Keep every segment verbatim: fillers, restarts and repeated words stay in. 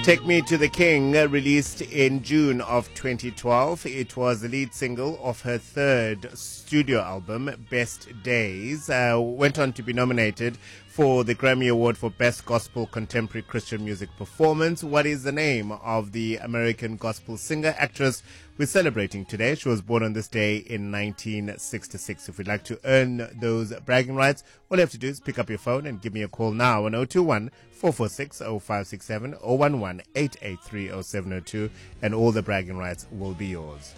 Take Me to the King, uh, released in June of twenty twelve. It was the lead single of her third studio album, Best Days. Uh, went on to be nominated for the Grammy Award for Best Gospel Contemporary Christian Music Performance. What is the name of the American gospel singer, actress we're celebrating today? She was born on this day in nineteen sixty-six. If you'd like to earn those bragging rights, all you have to do is pick up your phone and give me a call now on zero two one, four four six, zero five six seven, zero one one, eight eight three, zero seven zero two, and all the bragging rights will be yours.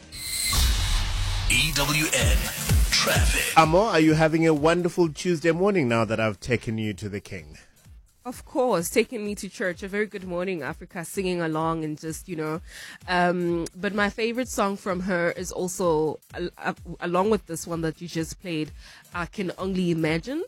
E W N Traffic. Amo, are you having a wonderful Tuesday morning now that I've taken you to the King? Of course, taking me to church. A very good morning, Africa, singing along and just, you know. Um, but my favorite song from her is also, uh, uh, along with this one that you just played, I Can Only Imagine.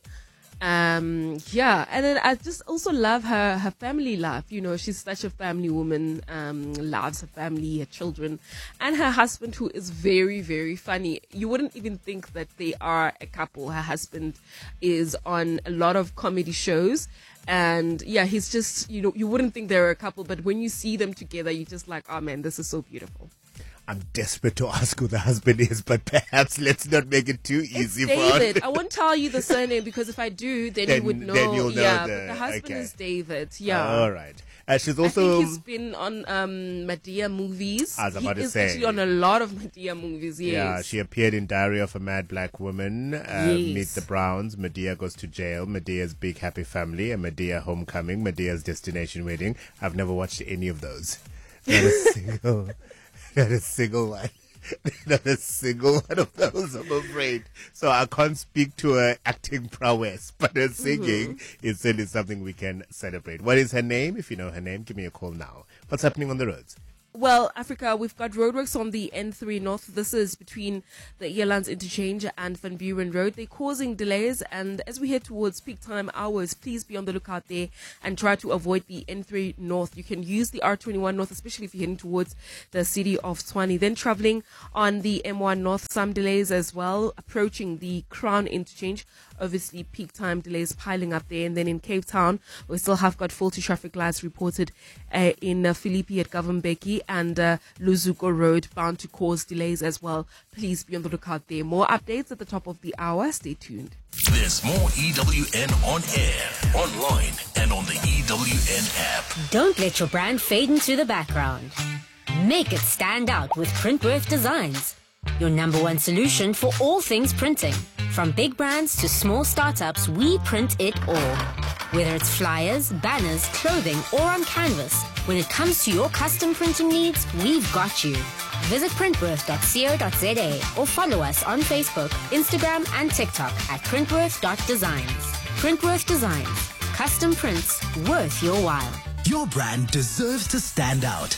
Um, yeah, and then I just also love her, her family life. You know, she's such a family woman, um, loves her family, her children, and her husband, who is very, very funny. You wouldn't even think that they are a couple. Her husband is on a lot of comedy shows. And yeah, he's just, you know, you wouldn't think they're a couple, but when you see them together, you're just like, oh man, this is so beautiful. I'm desperate to ask who the husband is, but perhaps let's not make it too easy it's for David. I won't tell you the surname because if I do, then, Then- you would know. then you'll know yeah, the- but the husband okay. is David. Yeah. All right. Uh, she's I also... think he's been on um, Medea movies. I was about he to is say. actually on a lot of Medea movies, yes. Yeah, she appeared in Diary of a Mad Black Woman, uh, Yes. Meet the Browns, Medea Goes to Jail, Medea's Big Happy Family, and Medea Homecoming, Medea's Destination Wedding. I've never watched any of those. Not a single, not a single one. Not a single one of those, I'm afraid. So I can't speak to her acting prowess, but her singing Mm-hmm. is certainly something we can celebrate. What is her name? If you know her name, give me a call now. What's happening on the roads? Well, Africa, we've got roadworks on the N three North. This is between the Elands Interchange and Van Buren Road. They're causing delays, and as we head towards peak time hours, please be on the lookout there and try to avoid the N three North. You can use the R twenty-one North, especially if you're heading towards the city of Tshwane. Then traveling on the M one North, some delays as well, approaching the Crown Interchange. Obviously, peak time delays piling up there. And then in Cape Town, we still have got faulty traffic lights reported uh, in uh, Philippi at Governbeki and uh, Luzuko Road, bound to cause delays as well. Please be on the lookout there. More updates at the top of the hour. Stay tuned. There's more E W N on air, online, and on the E W N app. Don't let your brand fade into the background. Make it stand out with Printworth Designs, your number one solution for all things printing. From big brands to small startups, we print it all. Whether it's flyers, banners, clothing, or on canvas, when it comes to your custom printing needs, we've got you. Visit printworth dot co dot za or follow us on Facebook, Instagram, and TikTok at printworth dot designs. Printworth Designs. Custom prints worth your while. Your brand deserves to stand out.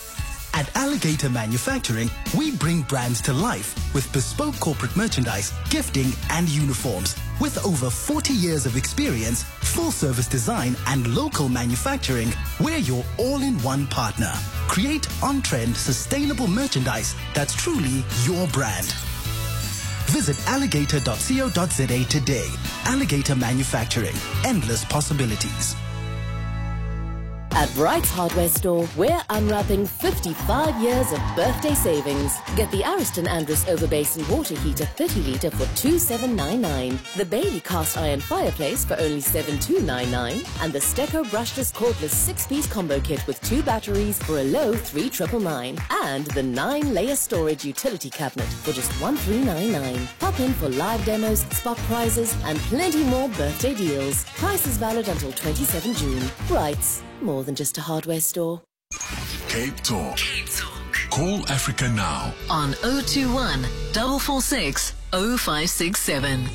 At Alligator Manufacturing, we bring brands to life with bespoke corporate merchandise, gifting, and uniforms. With over forty years of experience, full-service design, and local manufacturing, we're your all-in-one partner. Create on-trend, sustainable merchandise that's truly your brand. Visit alligator dot co dot za today. Alligator Manufacturing. Endless possibilities. At Wright's Hardware Store, we're unwrapping fifty-five years of birthday savings. Get the Ariston Andrus Overbasin water heater thirty litre for two thousand seven hundred ninety-nine, the Bailey cast iron fireplace for only seven thousand two hundred ninety-nine, and the Stecco brushless cordless six-piece combo kit with two batteries for a low three thousand nine hundred ninety-nine, and the nine-layer storage utility cabinet for just one thousand three hundred ninety-nine. Pop in for live demos, spot prizes, and plenty more birthday deals. Prices valid until twenty-seventh of June. Wright's. More than just a hardware store. Cape Talk. Cape Talk. Call Africa now. On zero two one, four four six, zero five six seven.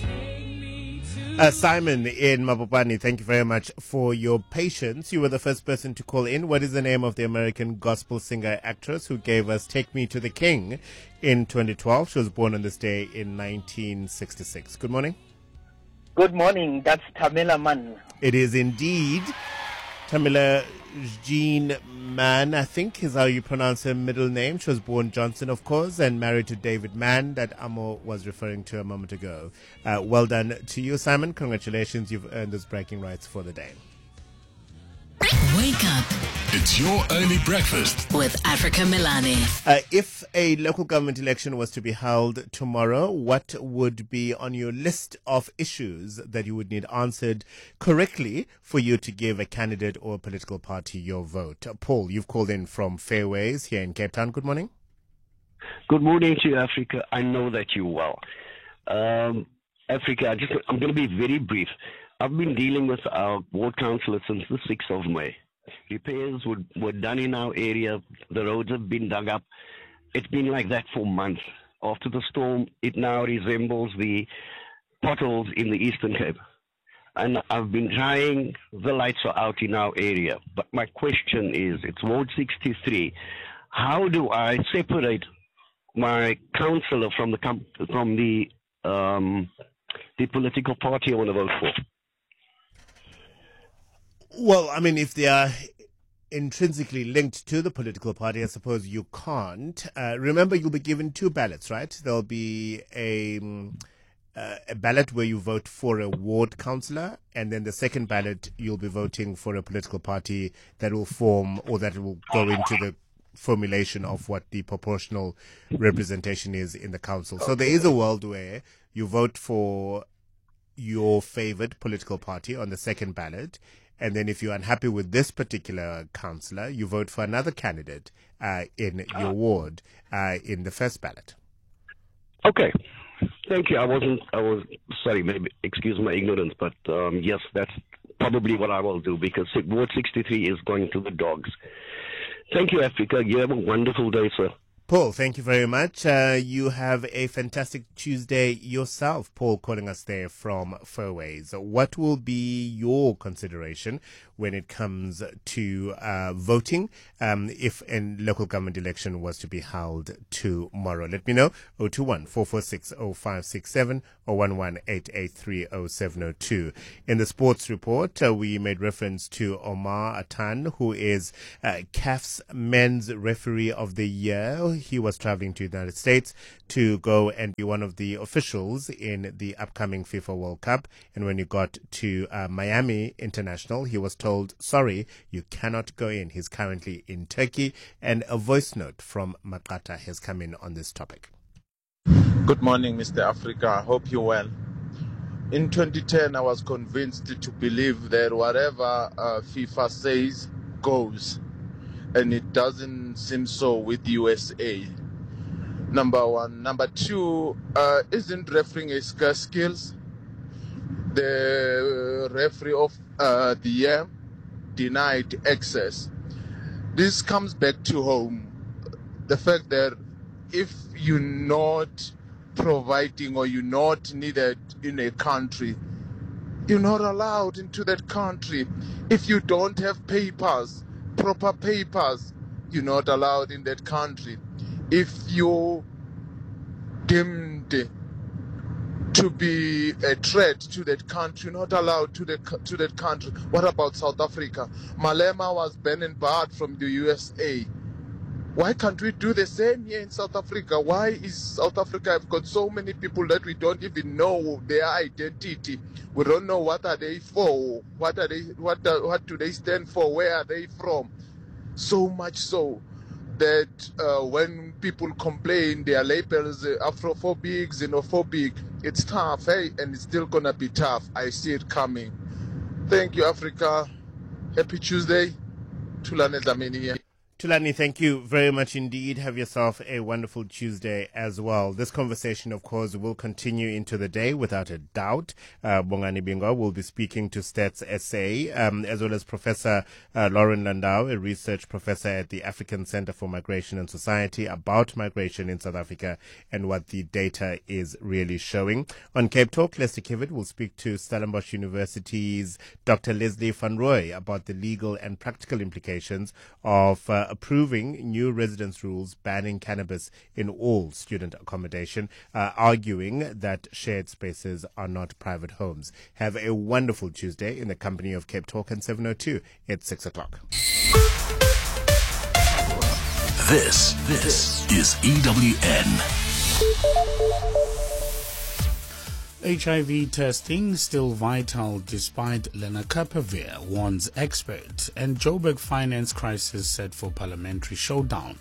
Uh, Simon in Mabopani, thank you very much for your patience. You were the first person to call in. What is the name of the American gospel singer actress who gave us Take Me to the King in twenty twelve? She was born on this day in nineteen sixty-six. Good morning. Good morning. That's Tamela Mann. It is indeed Tamela Jean Mann, I think is how you pronounce her middle name. She was born Johnson, of course, and married to David Mann that Amo was referring to a moment ago. Uh, well done to you, Simon. Congratulations. You've earned those bragging rights for the day. Wake up up. It's your early breakfast with Africa Milani. Uh, if a local government election was to be held tomorrow, what would be on your list of issues that you would need answered correctly for you to give a candidate or a political party your vote? Paul, you've called in from Fairways here in Cape Town. Good morning. Good morning to you, Africa. I know that you well. Um, Africa, I just, I'm going to be very brief. I've been dealing with our ward councillor since the sixth of May. Repairs were, were done in our area. The roads have been dug up. It's been like that for months. After the storm, it now resembles the potholes in the Eastern Cape. And I've been trying, the lights are out in our area. But my question is, it's Ward sixty-three. How do I separate my councillor from the from the um, the political party I want to vote for? Well, I mean, if they are intrinsically linked to the political party, I suppose you can't. Uh, remember, you'll be given two ballots, right? There'll be a, uh, a ballot where you vote for a ward councillor, and then the second ballot, you'll be voting for a political party that will form or that will go into the formulation of what the proportional representation is in the council. So there is a world where you vote for your favored political party on the second ballot, and then if you're unhappy with this particular councillor, you vote for another candidate uh, in your ward uh, in the first ballot. Okay. Thank you. I wasn't, I was, sorry, maybe, excuse my ignorance, but um, yes, that's probably what I will do, because Ward sixty-three is going to the dogs. Thank you, Africa. You have a wonderful day, sir. Paul, thank you very much. Uh, you have a fantastic Tuesday yourself. Paul calling us there from Fairways. What will be your consideration when it comes to uh, voting um, if a local government election was to be held tomorrow? Let me know. oh two one, four four six, oh five six seven or one one eight eight three oh seven oh two. In the sports report, uh, we made reference to Omar Atan, who is uh, C A F's Men's Referee of the Year. He was traveling to the United States to go and be one of the officials in the upcoming FIFA World Cup. And when he got to uh, Miami International, he was told, sorry, you cannot go in. He's currently in Turkey. And a voice note from Makata has come in on this topic. Good morning, Mister Africa. I hope you're well. In twenty ten, I was convinced to believe that whatever uh, FIFA says goes. And it doesn't seem so with U S A. Number one. Number two, uh, isn't refereeing a scarce skills? The referee of uh, the year denied access. This comes back to home. The fact that if you're not providing or you're not needed in a country, you're not allowed into that country. If you don't have papers, proper papers, you're not allowed in that country. If you're deemed to be a threat to that country, you're not allowed to the to that country. What about South Africa? Malema was banned and barred from the U S A. Why can't we do the same here in South Africa? Why is South Africa have got so many people that we don't even know their identity? We don't know what are they for, what are they, what are, what do they stand for, where are they from? So much so that uh, when people complain, their labels uh, Afrophobic, xenophobic, it's tough, hey, and it's still gonna be tough. I see it coming. Thank you, Africa. Happy Tuesday. Tulane Dlamini here. Tulani, thank you very much indeed. Have yourself a wonderful Tuesday as well. This conversation, of course, will continue into the day without a doubt. Uh, Bongani Bingwa will be speaking to Stats S A, um, as well as Professor uh, Lauren Landau, a research professor at the African Center for Migration and Society, about migration in South Africa and what the data is really showing. On Cape Talk, Lester Kivitt will speak to Stellenbosch University's Doctor Leslie Van Roy about the legal and practical implications of uh, approving new residence rules banning cannabis in all student accommodation, uh, arguing that shared spaces are not private homes. Have a wonderful Tuesday in the company of Cape Talk and seven oh two at six o'clock. This, this is E W N. H I V testing still vital despite lenacapavir, warns expert, and Joburg finance crisis set for parliamentary showdown.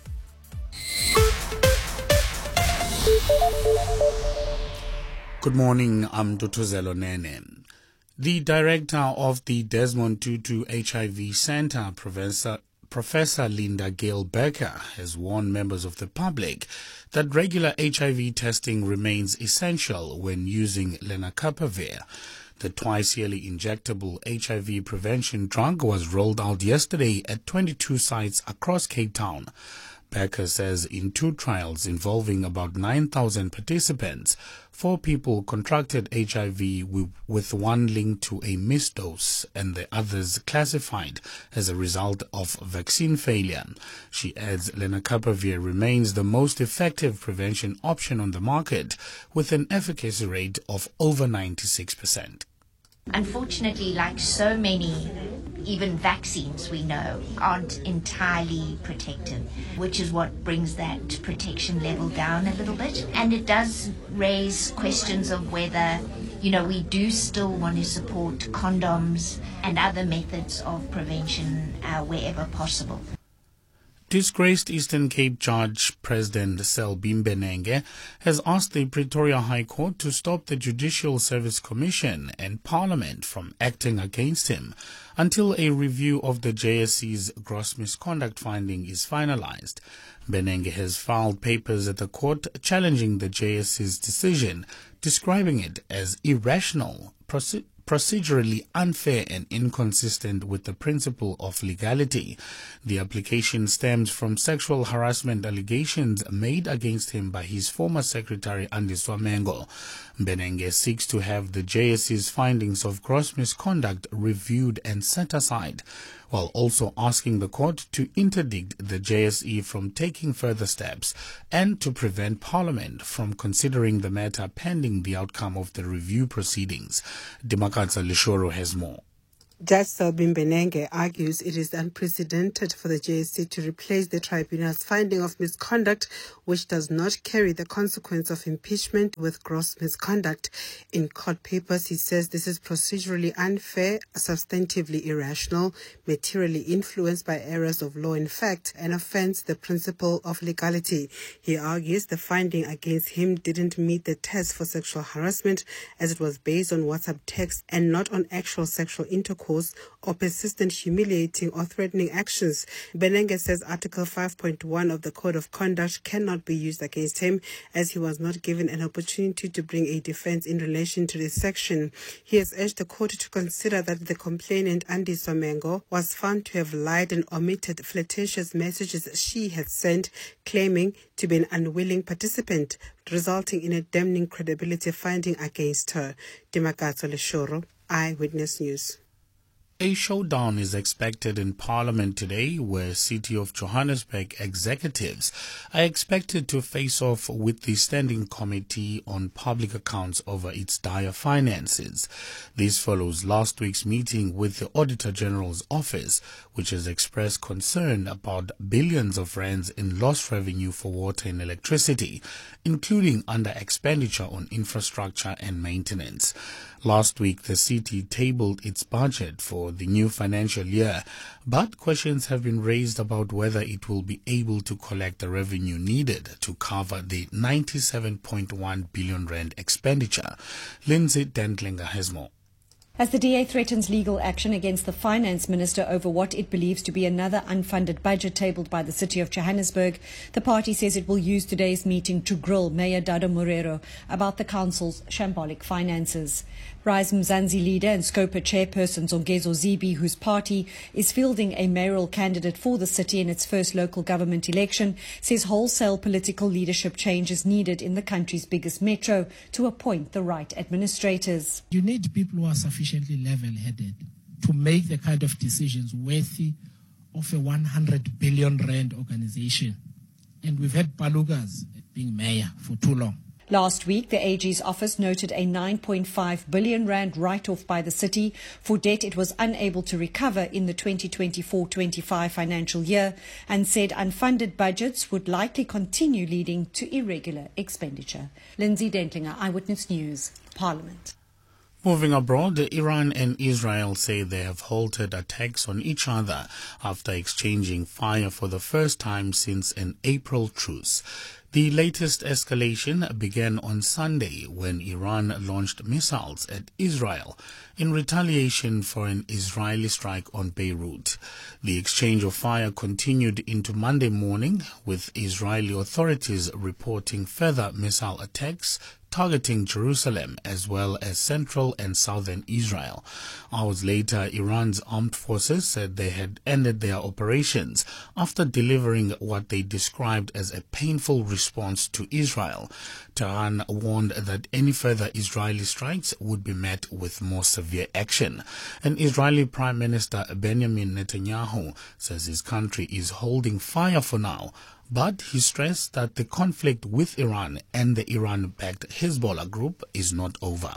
Good morning, I'm Dutuzelo Nene. The director of the Desmond Tutu H I V Center, Professor Professor Linda Gale Becker, has warned members of the public that regular H I V testing remains essential when using lenacapavir. The twice-yearly injectable H I V prevention drug was rolled out yesterday at twenty-two sites across Cape Town. Becker says in two trials involving about nine thousand participants, four people contracted H I V with, with one linked to a misdose and the others classified as a result of vaccine failure. She adds lenacapavir remains the most effective prevention option on the market with an efficacy rate of over ninety-six percent. Unfortunately, like so many, even vaccines we know aren't entirely protective, which is what brings that protection level down a little bit. And it does raise questions of whether, you know, we do still want to support condoms and other methods of prevention uh, wherever possible. Disgraced Eastern Cape Judge President Selby Mbenenge has asked the Pretoria High Court to stop the Judicial Service Commission and Parliament from acting against him until a review of the J S C's gross misconduct finding is finalized. Mbenenge has filed papers at the court challenging the J S C's decision, describing it as irrational, proce- procedurally unfair and inconsistent with the principle of legality. The application stems from sexual harassment allegations made against him by his former secretary Andiswa Mengo. Mbenenge seeks to have the J S C's findings of gross misconduct reviewed and set aside, while also asking the court to interdict the J S E from taking further steps and to prevent Parliament from considering the matter pending the outcome of the review proceedings. Dimakatsa Lishoro has more. Judge Selby Mbenenge argues it is unprecedented for the J S C to replace the tribunal's finding of misconduct, which does not carry the consequence of impeachment, with gross misconduct. In court papers, he says this is procedurally unfair, substantively irrational, materially influenced by errors of law in fact, and offends the principle of legality. He argues the finding against him didn't meet the test for sexual harassment, as it was based on WhatsApp text and not on actual sexual intercourse or persistent humiliating or threatening actions. Mbenenge says Article five point one of the Code of Conduct cannot be used against him, as he was not given an opportunity to bring a defense in relation to this section. He has urged the court to consider that the complainant, Andiswa Mengo, was found to have lied and omitted flirtatious messages she had sent, claiming to be an unwilling participant, resulting in a damning credibility finding against her. Dimakatso Leshoro, Eyewitness News. A showdown is expected in Parliament today, where City of Johannesburg executives are expected to face off with the Standing Committee on Public Accounts over its dire finances. This follows last week's meeting with the Auditor General's office, which has expressed concern about billions of rands in lost revenue for water and electricity, including under expenditure on infrastructure and maintenance. Last week, the city tabled its budget for the new financial year, but questions have been raised about whether it will be able to collect the revenue needed to cover the ninety-seven point one billion rand expenditure. Lindsay Dentlinger has more. As the D A threatens legal action against the finance minister over what it believes to be another unfunded budget tabled by the City of Johannesburg, the party says it will use today's meeting to grill Mayor Dado Morero about the council's shambolic finances. Rise Mzansi leader and Scopa chairperson Zongezo Zibi, whose party is fielding a mayoral candidate for the city in its first local government election, says wholesale political leadership change is needed in the country's biggest metro to appoint the right administrators. You need people who are sufficiently level-headed to make the kind of decisions worthy of a one hundred billion rand organization. And we've had Palugas being mayor for too long. Last week, the A G's office noted a nine point five billion rand write-off by the city for debt it was unable to recover in the twenty twenty-four twenty-five financial year, and said unfunded budgets would likely continue leading to irregular expenditure. Lindsay Dentlinger, Eyewitness News, Parliament. Moving abroad, Iran and Israel say they have halted attacks on each other after exchanging fire for the first time since an April truce. The latest escalation began on Sunday when Iran launched missiles at Israel in retaliation for an Israeli strike on Beirut. The exchange of fire continued into Monday morning, with Israeli authorities reporting further missile attacks targeting Jerusalem as well as central and southern Israel. Hours later, Iran's armed forces said they had ended their operations after delivering what they described as a painful response to Israel. Tehran warned that any further Israeli strikes would be met with more severe action. And Israeli Prime Minister Benjamin Netanyahu says his country is holding fire for now, but he stressed that the conflict with Iran and the Iran-backed Hezbollah group is not over.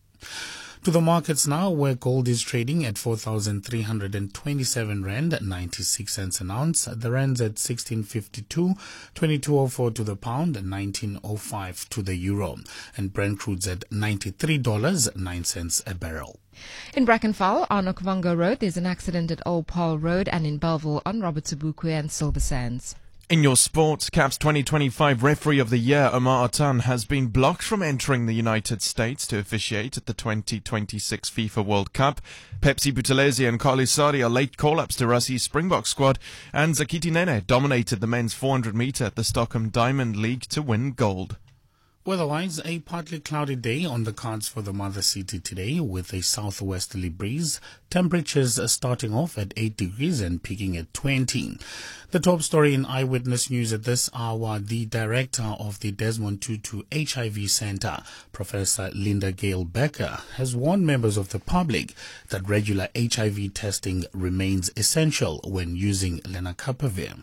To the markets now, where gold is trading at four thousand three hundred twenty-seven rand ninety-six cents an ounce. The rand's at sixteen fifty-two, twenty-two oh four to the pound, and nineteen oh five to the euro. And Brent crude's at ninety-three dollars and nine cents a barrel. In Brackenfell on Okavango Road, there's an accident at Old Paul Road, and in Belleville on Robert Sobukwe and Silver Sands. In your sports, CAP's twenty twenty-five Referee of the Year, Omar Atan, has been blocked from entering the United States to officiate at the twenty twenty-six FIFA World Cup. Pepsi Buthelezi and Carly Sari are late call-ups to Russia's Springbok squad, and Zakiti Nene dominated the men's four hundred metre at the Stockholm Diamond League to win gold. Weather-wise, a partly cloudy day on the cards for the mother city today with a southwesterly breeze. Temperatures starting off at eight degrees and peaking at twenty. The top story in Eyewitness News at this hour, the director of the Desmond Tutu H I V Center, Professor Linda Gale Becker, has warned members of the public that regular H I V testing remains essential when using lenacapavir.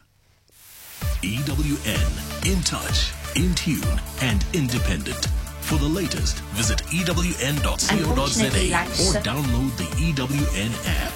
E W N, in touch, in tune, and independent. For the latest, visit E W N dot co dot z a or download the E W N app.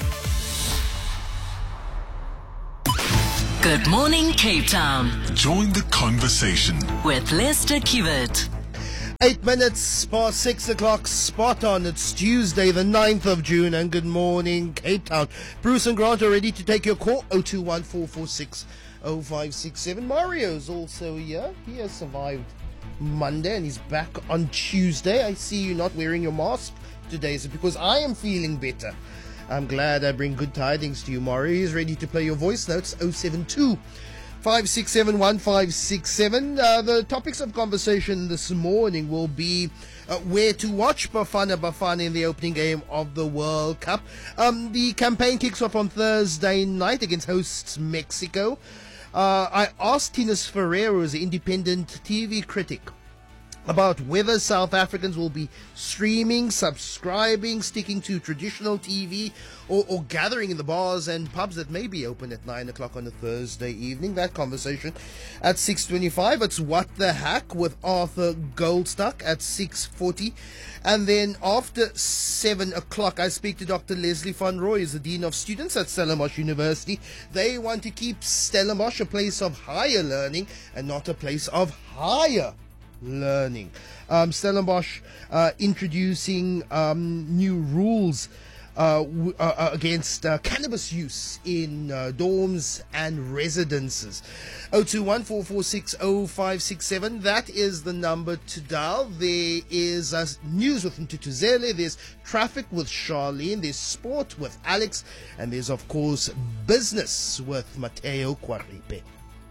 Good morning, Cape Town. Join the conversation with Lester Kiewit. Eight minutes past six o'clock, spot on. It's Tuesday, the ninth of June, and good morning, Cape Town. Bruce and Grant are ready to take your call. oh two one, four four six, oh five six seven. Mario's also here. He has survived Monday and he's back on Tuesday. I see you not wearing your mask today. Is it because I am feeling better? I'm glad I bring good tidings to you, Mario. He's ready to play your voice notes. oh seven two, five six seven, one five six seven. Uh, the topics of conversation this morning will be uh, where to watch Bafana Bafana in the opening game of the World Cup. Um, the campaign kicks off on Thursday night against hosts Mexico. Uh, I asked Tinus Ferreira, who's an independent T V critic, about whether South Africans will be streaming, subscribing, sticking to traditional T V, or, or gathering in the bars and pubs that may be open at nine o'clock on a Thursday evening. That conversation at six twenty-five. It's What the Hack with Arthur Goldstuck at six forty. And then after seven o'clock, I speak to Doctor Leslie Van Roy, who's the Dean of Students at Stellenbosch University. They want to keep Stellenbosch a place of higher learning and not a place of higher learning. Um, Stellenbosch uh, introducing um, new rules uh, w- uh, against uh, cannabis use in uh, dorms and residences. oh two one, four four six, oh five six seven. That is the number to dial. There is uh, news with Ntutuzele. There's traffic with Charlene. There's sport with Alex. And there's, of course, business with Mateo Quaripe.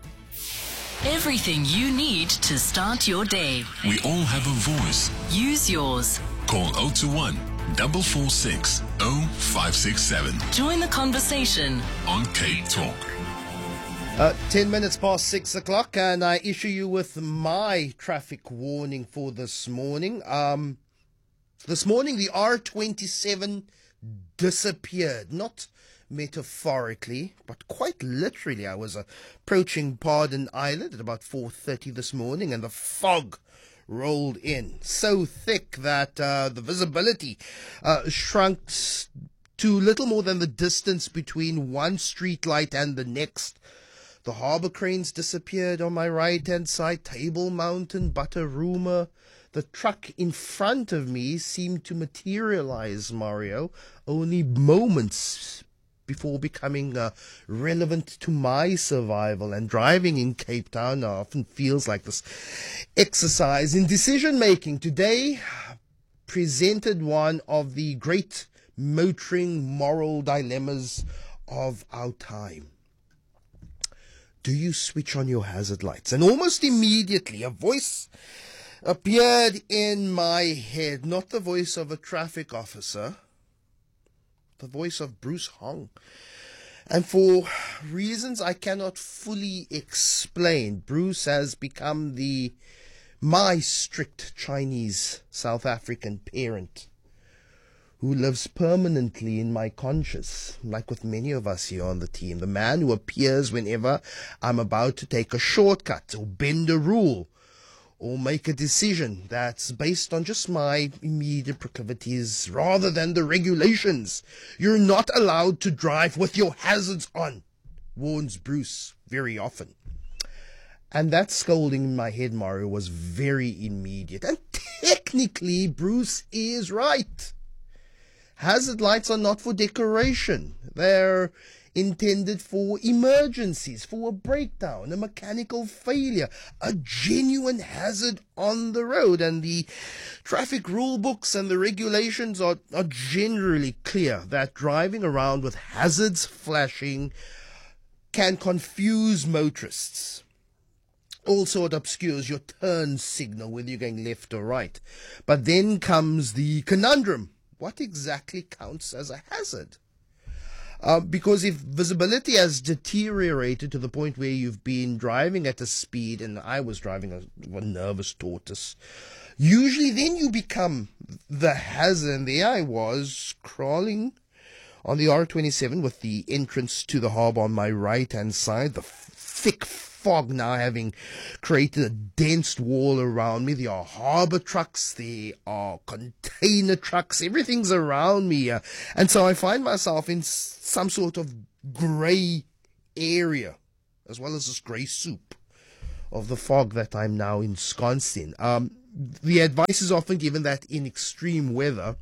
Everything you need to start your day. We all have a voice. Use yours. Call oh two one, four four six, oh five six seven. Join the conversation on Cape Talk. Uh, ten minutes past six o'clock, and I issue you with my traffic warning for this morning. Um, this morning, the R twenty-seven disappeared. Not metaphorically, but quite literally. I was approaching Pardon Island at about four thirty this morning, and the fog rolled in, so thick that uh, the visibility uh, shrunk to little more than the distance between one street light and the next. The harbour cranes disappeared on my right-hand side, Table Mountain, Butteruma. The truck in front of me seemed to materialize, Mario, only moments before becoming uh, relevant to my survival. And driving in Cape Town often feels like this exercise in decision-making. Today presented one of the great motoring moral dilemmas of our time. Do you switch on your hazard lights? And almost immediately a voice appeared in my head, not the voice of a traffic officer, the voice of Bruce Hong. And for reasons I cannot fully explain, Bruce has become the my strict Chinese South African parent who lives permanently in my conscience, like with many of us here on the team. The man who appears whenever I'm about to take a shortcut or bend a rule or make a decision that's based on just my immediate proclivities rather than the regulations. You're not allowed to drive with your hazards on, warns Bruce very often. And that scolding in my head, Mario, was very immediate. And technically, Bruce is right. Hazard lights are not for decoration. They're intended for emergencies, for a breakdown, a mechanical failure, a genuine hazard on the road. And the traffic rule books and the regulations are, are generally clear that driving around with hazards flashing can confuse motorists. Also, it obscures your turn signal, whether you're going left or right. But then comes the conundrum. What exactly counts as a hazard? Uh, because if visibility has deteriorated to the point where you've been driving at a speed, and I was driving a, a nervous tortoise, usually then you become the hazard. And there I was, crawling on the R twenty-seven with the entrance to the harbour on my right-hand side, the thick fog now having created a dense wall around me. There are harbour trucks, there are container trucks, everything's around me. Uh, and so I find myself in s- some sort of grey area, as well as this grey soup of the fog that I'm now ensconced in. Um, the advice is often given that in extreme weather,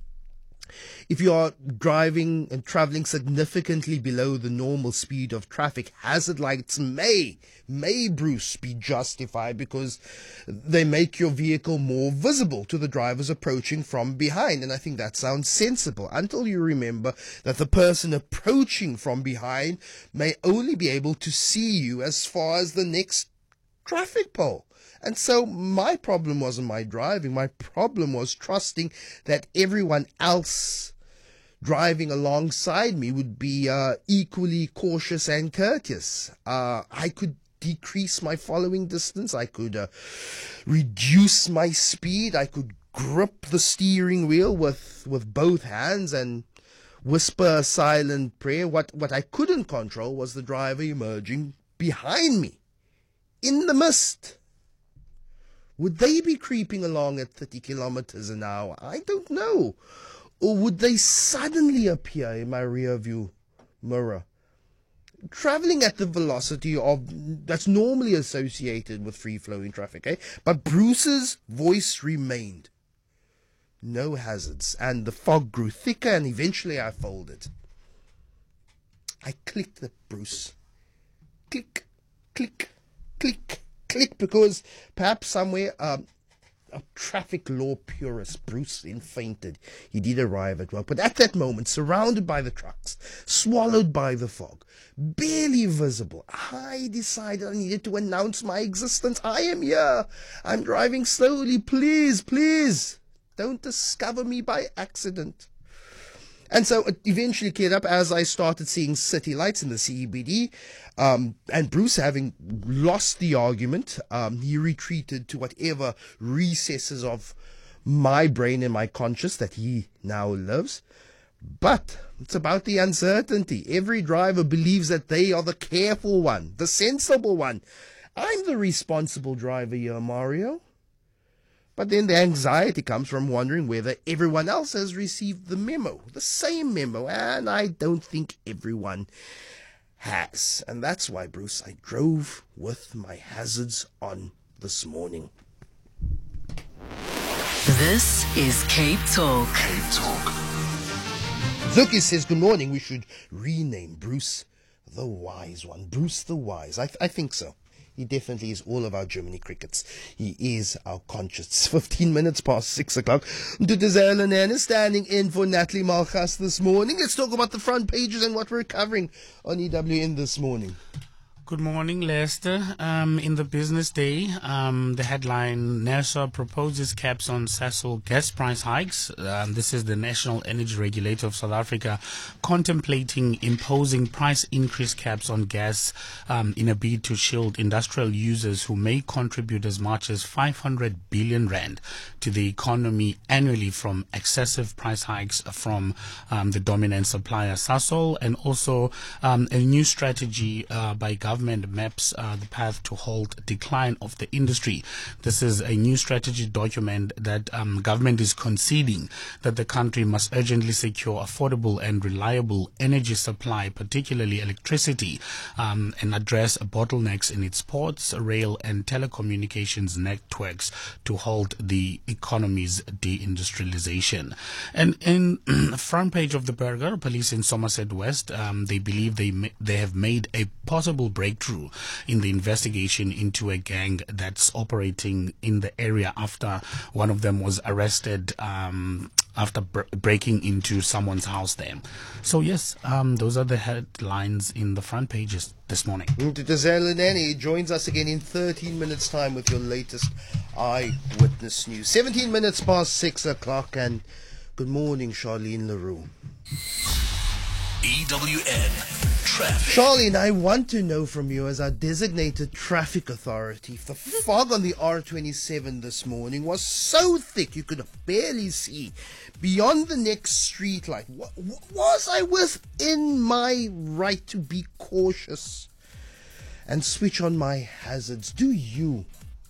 if you are driving and traveling significantly below the normal speed of traffic, hazard lights may, may, Bruce, be justified because they make your vehicle more visible to the drivers approaching from behind. And I think that sounds sensible until you remember that the person approaching from behind may only be able to see you as far as the next traffic pole. And so my problem wasn't my driving. My problem was trusting that everyone else driving alongside me would be uh, equally cautious and courteous. Uh, I could decrease my following distance. I could uh, reduce my speed. I could grip the steering wheel with, with both hands and whisper a silent prayer. What, what I couldn't control was the driver emerging behind me in the mist. Would they be creeping along at thirty kilometers an hour? I don't know. Or would they suddenly appear in my rear view mirror, traveling at the velocity of that's normally associated with free-flowing traffic, eh? But Bruce's voice remained. No hazards, and the fog grew thicker, and eventually I folded. I clicked at Bruce. Click, click, click. Click, because perhaps somewhere um, a traffic law purist, Bruce, then fainted. He did arrive at work, but at that moment, surrounded by the trucks, swallowed by the fog, barely visible, I decided I needed to announce my existence. I am here. I'm driving slowly. Please, please, don't discover me by accident. And so it eventually cleared up as I started seeing city lights in the C B D. Um, and Bruce, having lost the argument, um, he retreated to whatever recesses of my brain and my conscience that he now lives. But it's about the uncertainty. Every driver believes that they are the careful one, the sensible one. I'm the responsible driver here, Mario. But then the anxiety comes from wondering whether everyone else has received the memo, the same memo, and I don't think everyone has. And that's why, Bruce, I drove with my hazards on this morning. This is Cape Talk. Cape Talk. Zuki says, good morning. We should rename Bruce the Wise One. Bruce the Wise. I, th- I think so. He definitely is all of our Germany crickets. He is our conscience. fifteen minutes past six o'clock. Dudazelle Nana is standing in for Natalie Malchas this morning. Let's talk about the front pages and what we're covering on E W N this morning. Good morning, Lester. Um, in the business day, um, the headline, NERSA proposes caps on Sasol gas price hikes. Um, this is the National Energy Regulator of South Africa contemplating imposing price increase caps on gas um, in a bid to shield industrial users who may contribute as much as five hundred billion rand to the economy annually from excessive price hikes from um, the dominant supplier Sasol, and also um, a new strategy uh, by government Government maps uh, the path to halt decline of the industry. This is a new strategy document that um, government is conceding that the country must urgently secure affordable and reliable energy supply, particularly electricity, um, and address bottlenecks in its ports, rail, and telecommunications networks to halt the economy's deindustrialization. And in the front page of the Burger, police in Somerset West, um, they believe they ma- they have made a possible break breakthrough in the investigation into a gang that's operating in the area after one of them was arrested um, after br- breaking into someone's house there. So yes, um, those are the headlines in the front pages this morning. Dudazelle Nani joins us again in thirteen minutes time with your latest eyewitness news. seventeen minutes past six o'clock, and good morning, Charlene Leroux. E W N Traffic. Charlene, I want to know from you, as our designated traffic authority, if the fog on the R twenty-seven this morning was so thick you could barely see beyond the next street light. What, was I within my right to be cautious and switch on my hazards? Do you?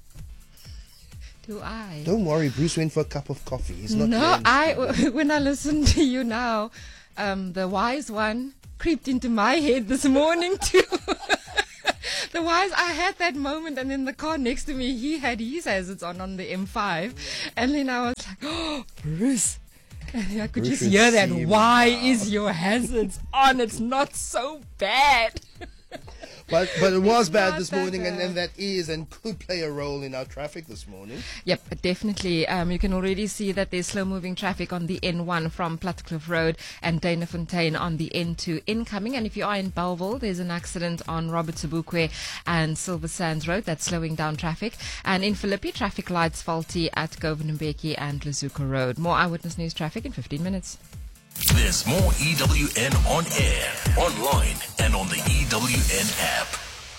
Do I? Don't worry, Bruce went for a cup of coffee. He's not No, I, when I listen to you now, um, the wise one creeped into my head this morning too. The wise, I had that moment, and in the car next to me, he had his hazards on on the M five, and then I was like, oh, Bruce. And I could Bruce just hear that. Why loud. is your hazards on? It's not so bad. But but it was bad Not this that morning, and, bad. and that is and could play a role in our traffic this morning. Yep, definitely. Um, you can already see that there's slow-moving traffic on the N one from Plattekloof Road and Danafontein on the N two incoming. And if you are in Bellville, there's an accident on Robert Sobukwe and Silver Sands Road that's slowing down traffic. And in Philippi, traffic lights faulty at Govan-Mbeki and Lazuka Road. More eyewitness news traffic in fifteen minutes. There's more E W N on air, online, and on the E W N app.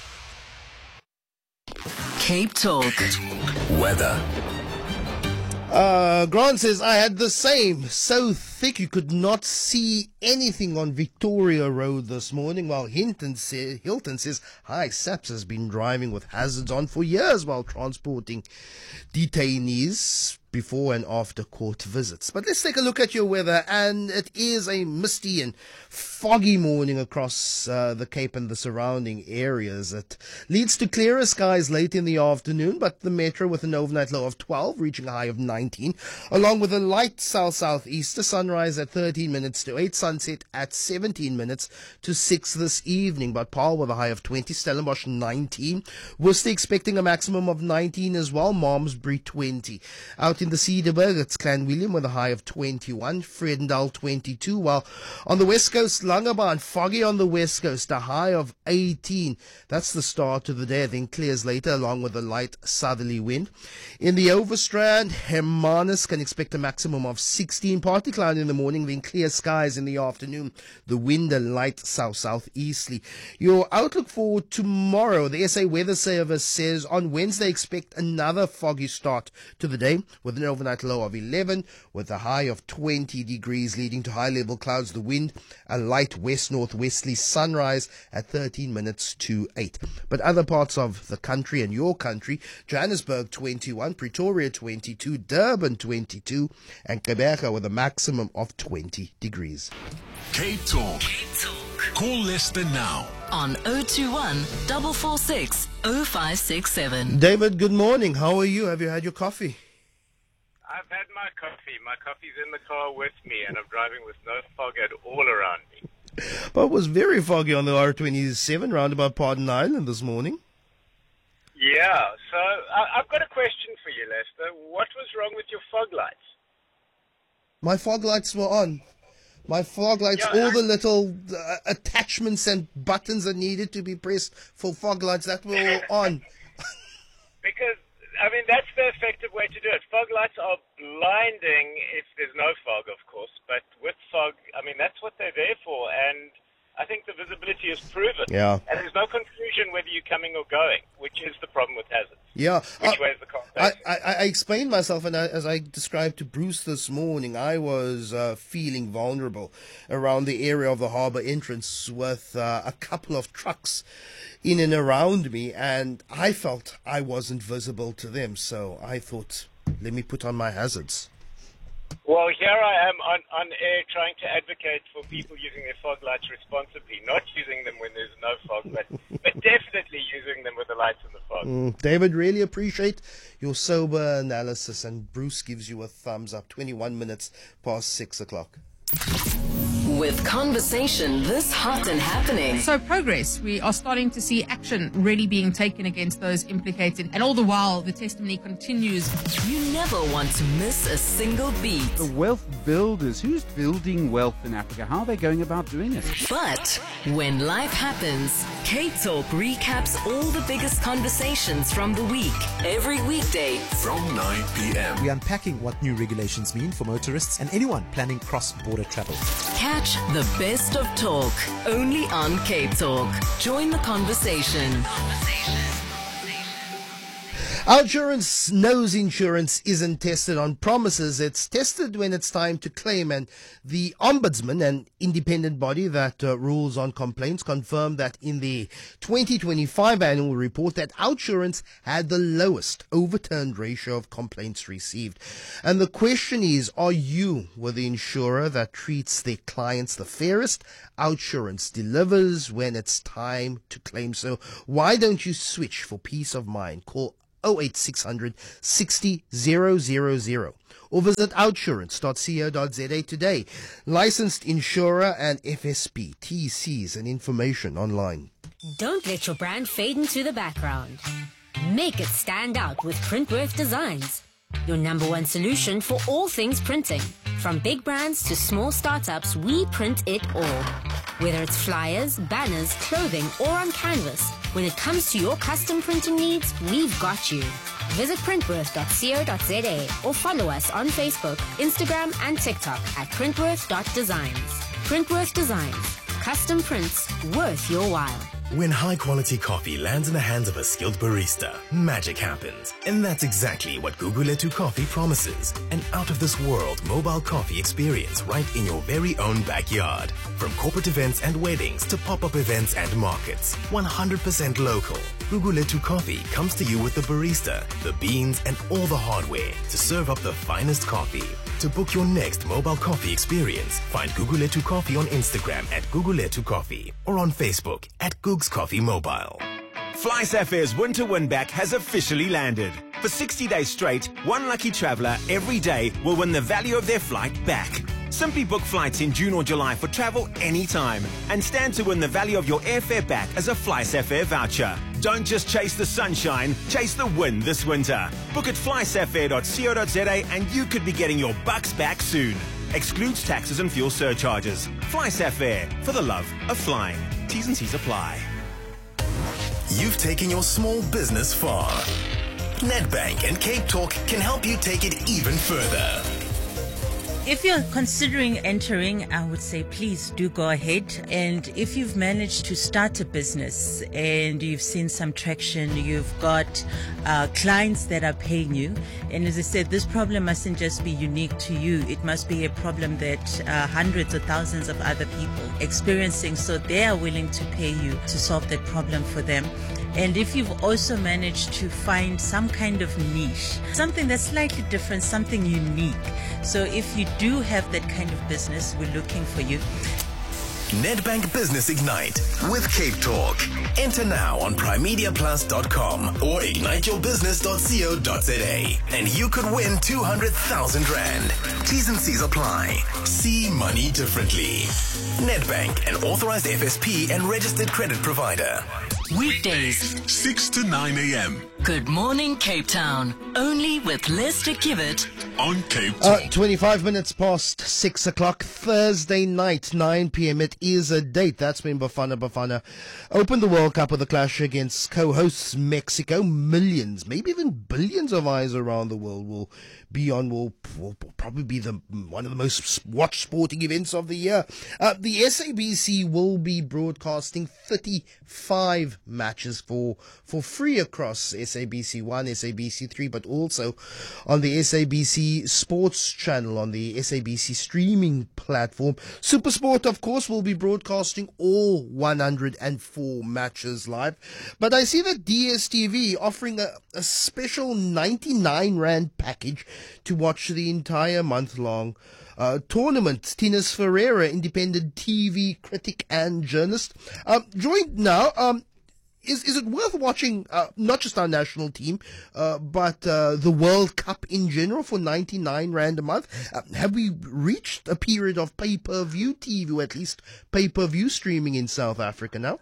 Cape Talk. Weather. Uh, Grant says, I had the same, so thick you could not see anything on Victoria Road this morning, while Hinton say, Hilton says, hi, SAPS has been driving with hazards on for years while transporting detainees before and after court visits. But let's take a look at your weather, and it is a misty and foggy morning across uh, the Cape and the surrounding areas. It leads to clearer skies late in the afternoon, but the metro with an overnight low of twelve, reaching a high of nineteen, along with a light south-southeaster, sunrise at thirteen minutes to eight, sunset at seventeen minutes to six this evening. But Paarl with a high of twenty, Stellenbosch nineteen, Worcester expecting a maximum of nineteen as well, Malmesbury twenty. Out in the Cederberg, it's Clan William with a high of twenty-one, Vredendal twenty-two, while on the west coast, Langebaan, foggy on the west coast, a high of eighteen. That's the start of the day, then clears later along with a light southerly wind. In the Overstrand, Hermanus can expect a maximum of sixteen, partly cloudy in the morning, then clear skies in the afternoon. The wind a light south-southeasterly. Your outlook for tomorrow, the S A Weather Service says on Wednesday expect another foggy start to the day with an overnight low of eleven with a high of twenty degrees leading to high-level clouds. The wind a light west-northwesterly, sunrise at thirteen minutes to eight. But other parts of the country and your country, Johannesburg twenty-one, Pretoria twenty-two, Durban twenty-two, and Gqeberha with a maximum of twenty degrees. Cape Talk. Call Lester now on zero two one, four four six, zero five six seven. David, good morning. How are you? Have you had your coffee? I've had my coffee. My coffee's in the car with me, and I'm driving with no fog at all around me. But it was very foggy on the R twenty-seven roundabout Pardon Island this morning. Yeah, so I, I've got a question for you, Lester. What was wrong with your fog lights? My fog lights were on. My fog lights, Yeah, all I- the little uh, attachments and buttons that needed to be pressed for fog lights, that were all on. Because, I mean, that's the effective way to do it. Fog lights are blinding if there's no fog, of course, but with fog, I mean, that's what they're there for, and I think the visibility is proven. Yeah. And there's no confusion whether you're coming or going, which is the problem with hazards. Yeah. Which Uh, way is the car I, facing? I, I explained myself, and I, as I described to Bruce this morning, I was uh, feeling vulnerable around the area of the harbour entrance with uh, a couple of trucks in and around me, and I felt I wasn't visible to them, so I thought, let me put on my hazards. Well, here I am on, on air trying to advocate for people using their fog lights responsibly, not using them when there's no fog, but, but definitely using them with the lights in the fog. Mm, David, really appreciate your sober analysis, and Bruce gives you a thumbs up. twenty-one minutes past six o'clock. With conversation this hot and happening. So progress, we are starting to see action really being taken against those implicated, and all the while the testimony continues. You never want to miss a single beat. The wealth builders, who's building wealth in Africa? How are they going about doing it? But when life happens, Cape Talk recaps all the biggest conversations from the week, every weekday from nine p.m. We're unpacking what new regulations mean for motorists and anyone planning cross-border travel. Catch the best of talk only on Cape Talk. Join the conversation. Outsurance knows insurance isn't tested on promises. It's tested when it's time to claim. And the Ombudsman, an independent body that uh, rules on complaints, confirmed that in the twenty twenty-five annual report that Outsurance had the lowest overturned ratio of complaints received. And the question is, are you with the insurer that treats their clients the fairest? Outsurance delivers when it's time to claim. So why don't you switch for peace of mind? Call oh eight six hundred sixty zero zero zero or visit outsurance dot co dot za today. Licensed insurer and F S P, T Cs and information online. Don't let your brand fade into the background. Make it stand out with Printworth Designs, your number one solution for all things printing. From big brands to small startups, we print it all. Whether it's flyers, banners, clothing, or on canvas, when it comes to your custom printing needs, we've got you. Visit printworth dot co dot za or follow us on Facebook, Instagram, and TikTok at printworth dot designs. Printworth Designs. Custom prints worth your while. When high-quality coffee lands in the hands of a skilled barista, magic happens. And that's exactly what Guguletu Coffee promises. An out-of-this-world mobile coffee experience right in your very own backyard. From corporate events and weddings to pop-up events and markets. one hundred percent local. Guguletu Coffee comes to you with the barista, the beans, and all the hardware to serve up the finest coffee. To book your next mobile coffee experience, find Guguletu Coffee on Instagram at Guguletu Coffee or on Facebook at Googs Coffee Mobile. FlySafair's winter win-back has officially landed. For sixty days straight, one lucky traveller every day will win the value of their flight back. Simply book flights in June or July for travel anytime and stand to win the value of your airfare back as a FlySafair voucher. Don't just chase the sunshine, chase the win this winter. Book at fly safair dot co dot za and you could be getting your bucks back soon. Excludes taxes and fuel surcharges. FlySafair, for the love of flying. T's and C's apply. You've taken your small business far. Nedbank and Cape Talk can help you take it even further. If you're considering entering, I would say please do go ahead. And if you've managed to start a business and you've seen some traction, you've got uh, clients that are paying you. And as I said, this problem mustn't just be unique to you. It must be a problem that uh, hundreds or thousands of other people experiencing. So they are willing to pay you to solve that problem for them. And if you've also managed to find some kind of niche, something that's slightly different, something unique. So if you do have that kind of business, we're looking for you. Nedbank Business Ignite with Cape Talk. Enter now on primedia plus dot com or ignite your business dot co dot za and you could win two hundred thousand rand. T's and C's apply. See money differently. Nedbank, an authorized F S P and registered credit provider. Weekdays, six to nine a.m. Good Morning Cape Town. Only with Lester Kibbet on Cape Talk. Uh, twenty-five minutes past six o'clock, Thursday night, nine p.m. It is a date. That's when Bafana Bafana opened the World Cup with a clash against co-hosts Mexico. Millions, maybe even billions of eyes around the world will be on, will, will probably be the one of the most watched sporting events of the year. Uh, the S A B C will be broadcasting thirty-five matches for, for free across S A B C one, S A B C three, but also on the S A B C Sports channel, on the S A B C streaming platform. SuperSport, of course, will be broadcasting all one hundred four matches live. But I see that D S T V offering a, a special ninety-nine rand package to watch the entire month-long uh, tournament. Tinus Ferreira, independent T V critic and journalist, um, joined now. Um, Is is it worth watching uh, not just our national team, uh, but uh, the World Cup in general for ninety-nine rand a month? Uh, have we reached a period of pay-per-view T V, or at least pay-per-view streaming in South Africa now?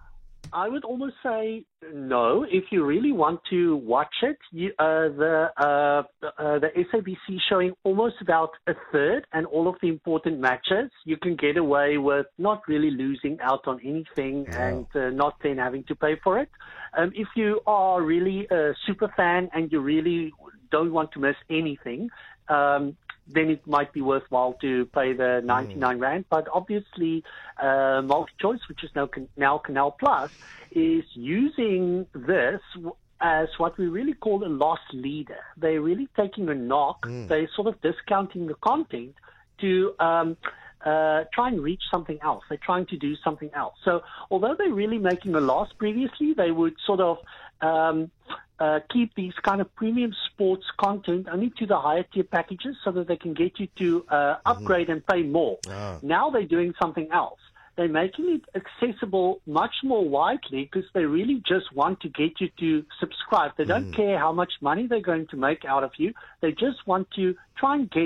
I would almost say no. If you really want to watch it, you, uh, the uh, uh, the S A B C showing almost about a third and all of the important matches. You can get away with not really losing out on anything wow. and uh, not then having to pay for it. Um, if you are really a super fan and you really don't want to miss anything, um, then it might be worthwhile to pay the ninety-nine rand. But obviously, uh, MultiChoice, which is now, now Canal Plus, is using this as what we really call a loss leader. They're really taking a knock. Mm. They're sort of discounting the content to um, uh, try and reach something else. They're trying to do something else. So although they're really making a loss previously, they would sort of um, uh, keep these kind of premium sports content only to the higher tier packages so that they can get you to uh, upgrade mm-hmm. and pay more. Ah. Now they're doing something else. They're making it accessible much more widely because they really just want to get you to subscribe. They don't mm. care how much money they're going to make out of you. They just want to try and get